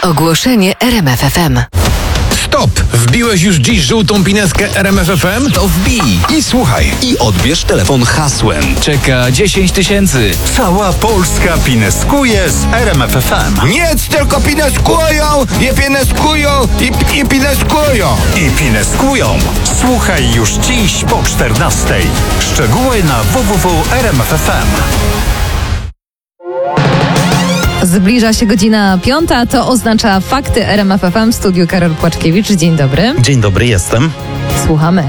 Ogłoszenie RMF FM. Stop! Wbiłeś już dziś żółtą pineskę RMF FM? To wbij I słuchaj. i odbierz telefon hasłem. Czeka 10 tysięcy. Cała Polska pineskuje z RMF FM. Nic, tylko pineskują i pineskują i pineskują. I pineskują. Słuchaj już dziś po 14:00. Szczegóły na www.rmf.fm. Zbliża się godzina 5, to oznacza fakty RMF FM. W studiu Karol Płaczkiewicz. Dzień dobry. Dzień dobry, jestem. Słuchamy.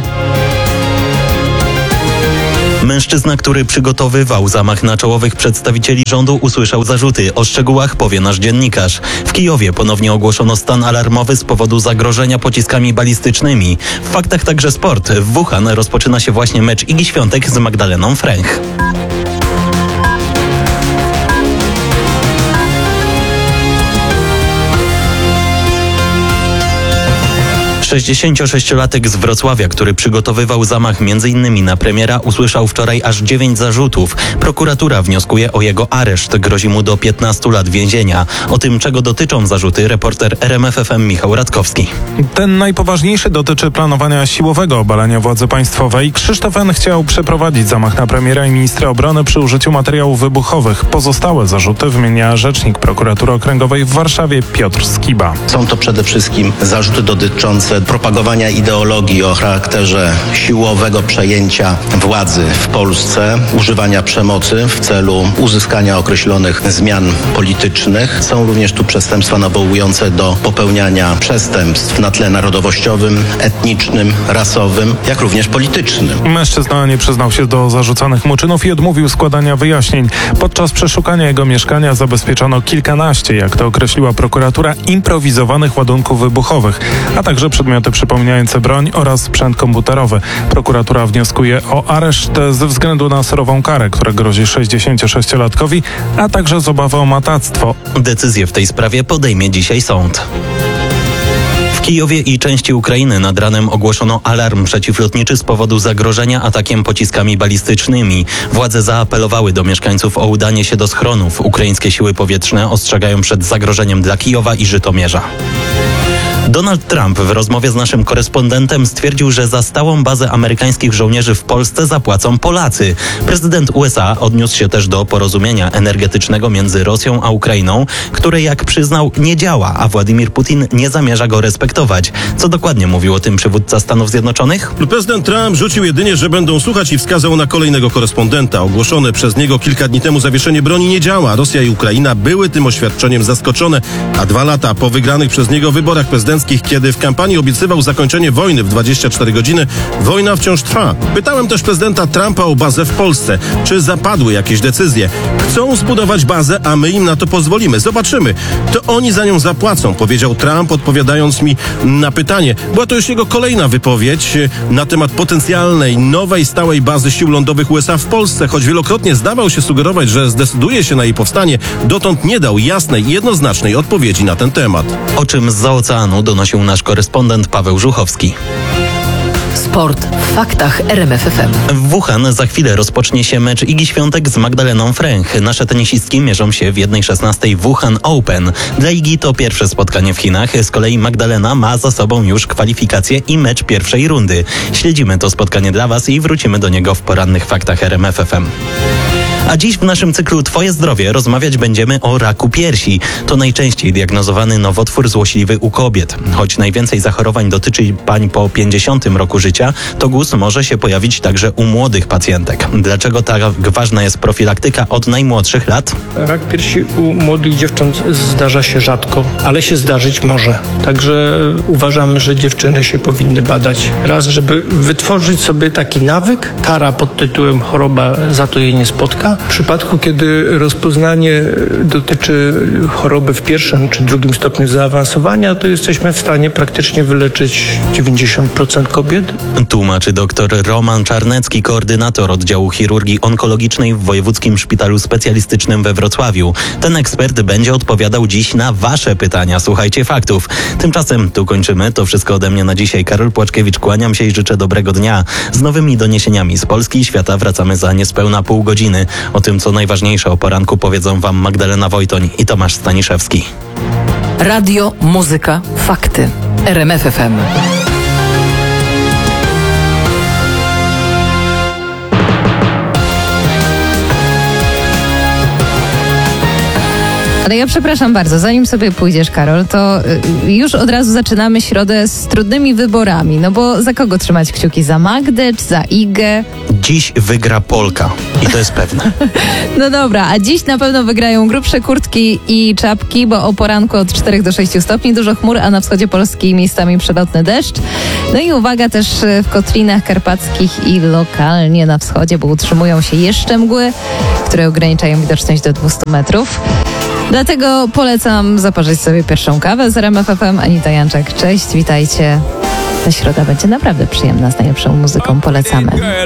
Mężczyzna, który przygotowywał zamach na czołowych przedstawicieli rządu, usłyszał zarzuty. O szczegółach powie nasz dziennikarz. W Kijowie ponownie ogłoszono stan alarmowy z powodu zagrożenia pociskami balistycznymi. W faktach także sport. W Wuhan rozpoczyna się właśnie mecz Igi Świątek z Magdaleną Fręch. Sześćdziesięciolatek z Wrocławia, który przygotowywał zamach m.in. na premiera, usłyszał wczoraj aż 9 zarzutów. Prokuratura wnioskuje o jego areszt. Grozi mu do 15 lat więzienia. O tym, czego dotyczą zarzuty, reporter RMF FM Michał Radkowski. Ten najpoważniejszy dotyczy planowania siłowego obalenia władzy państwowej. Krzysztof N. chciał przeprowadzić zamach na premiera i ministra obrony przy użyciu materiałów wybuchowych. Pozostałe zarzuty wymienia rzecznik prokuratury okręgowej w Warszawie Piotr Skiba. Są to przede wszystkim zarzuty dotyczące propagowania ideologii o charakterze siłowego przejęcia władzy w Polsce, używania przemocy w celu uzyskania określonych zmian politycznych. Są również tu przestępstwa nawołujące do popełniania przestępstw na tle narodowościowym, etnicznym, rasowym, jak również politycznym. Mężczyzna nie przyznał się do zarzucanych mu czynów i odmówił składania wyjaśnień. Podczas przeszukania jego mieszkania zabezpieczono kilkanaście, jak to określiła prokuratura, improwizowanych ładunków wybuchowych, a także przedmioty przypominające broń oraz sprzęt komputerowy. Prokuratura wnioskuje o areszt ze względu na surową karę, która grozi 66-latkowi, a także z obawy o matactwo. Decyzję w tej sprawie podejmie dzisiaj sąd. W Kijowie i części Ukrainy nad ranem ogłoszono alarm przeciwlotniczy z powodu zagrożenia atakiem pociskami balistycznymi. Władze zaapelowały do mieszkańców o udanie się do schronów. Ukraińskie siły powietrzne ostrzegają przed zagrożeniem dla Kijowa i Żytomierza. Donald Trump w rozmowie z naszym korespondentem stwierdził, że za stałą bazę amerykańskich żołnierzy w Polsce zapłacą Polacy. Prezydent USA odniósł się też do porozumienia energetycznego między Rosją a Ukrainą, które, jak przyznał, nie działa, a Władimir Putin nie zamierza go respektować. Co dokładnie mówił o tym przywódca Stanów Zjednoczonych? Prezydent Trump rzucił jedynie, że będą słuchać i wskazał na kolejnego korespondenta. Ogłoszone przez niego kilka dni temu zawieszenie broni nie działa. Rosja i Ukraina były tym oświadczeniem zaskoczone, a 2 lata po wygranych przez niego wyborach prezydenckich, kiedy w kampanii obiecywał zakończenie wojny w 24 godziny, wojna wciąż trwa. Pytałem też prezydenta Trumpa o bazę w Polsce. Czy zapadły jakieś decyzje? Chcą zbudować bazę, a my im na to pozwolimy. Zobaczymy. To oni za nią zapłacą, powiedział Trump, odpowiadając mi na pytanie. Była to już jego kolejna wypowiedź na temat potencjalnej, nowej, stałej bazy sił lądowych USA w Polsce. Choć wielokrotnie zdawał się sugerować, że zdecyduje się na jej powstanie, dotąd nie dał jasnej i jednoznacznej odpowiedzi na ten temat. O czym zza oceanu donosił nasz korespondent Paweł Żuchowski. Sport w faktach RMF FM. W Wuhan za chwilę rozpocznie się mecz Igi Świątek z Magdaleną Fręch. Nasze tenisistki mierzą się w 1/16 Wuhan Open. Dla Igi to pierwsze spotkanie w Chinach. Z kolei Magdalena ma za sobą już kwalifikacje i mecz pierwszej rundy. Śledzimy to spotkanie dla Was i wrócimy do niego w porannych faktach RMF FM. A dziś w naszym cyklu Twoje zdrowie rozmawiać będziemy o raku piersi. To najczęściej diagnozowany nowotwór złośliwy u kobiet. Choć najwięcej zachorowań dotyczy pań po 50 roku życia, to guz może się pojawić także u młodych pacjentek. Dlaczego tak ważna jest profilaktyka od najmłodszych lat? Rak piersi u młodych dziewcząt zdarza się rzadko, ale się zdarzyć może. Także uważamy, że dziewczyny się powinny badać. Raz, żeby wytworzyć sobie taki nawyk, kara pod tytułem choroba za to jej nie spotka. W przypadku, kiedy rozpoznanie dotyczy choroby w pierwszym czy drugim stopniu zaawansowania, to jesteśmy w stanie praktycznie wyleczyć 90% kobiet. Tłumaczy dr Roman Czarnecki, koordynator oddziału chirurgii onkologicznej w Wojewódzkim Szpitalu Specjalistycznym we Wrocławiu. Ten ekspert będzie odpowiadał dziś na Wasze pytania. Słuchajcie faktów. Tymczasem tu kończymy. To wszystko ode mnie na dzisiaj. Karol Płaczkiewicz, kłaniam się i życzę dobrego dnia. Z nowymi doniesieniami z Polski i świata wracamy za niespełna pół godziny. O tym, co najważniejsze o poranku, powiedzą Wam Magdalena Wojtoń i Tomasz Staniszewski. Radio, muzyka, fakty. RMF FM. Ale ja przepraszam bardzo, zanim sobie pójdziesz, Karol, to już od razu zaczynamy środę z trudnymi wyborami, no bo za kogo trzymać kciuki? Za Magdę czy za Igę? Dziś wygra Polka i to jest pewne. No dobra, a dziś na pewno wygrają grubsze kurtki i czapki, bo o poranku od 4 do 6 stopni, dużo chmur, a na wschodzie Polski miejscami przelotny deszcz. No i uwaga też w Kotlinach Karpackich i lokalnie na wschodzie, bo utrzymują się jeszcze mgły, które ograniczają widoczność do 200 metrów. Dlatego polecam zaparzyć sobie pierwszą kawę z RMF FM. Anita Janczak, cześć, witajcie. Ta środa będzie naprawdę przyjemna, z najlepszą muzyką, polecamy.